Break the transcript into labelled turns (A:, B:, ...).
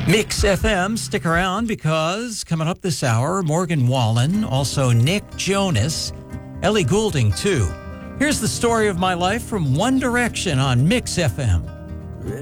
A: Mix FM, stick around because coming up this hour, Morgan Wallen, also Nick Jonas, Ellie Goulding too. Here's the story of my life from One Direction on Mix FM.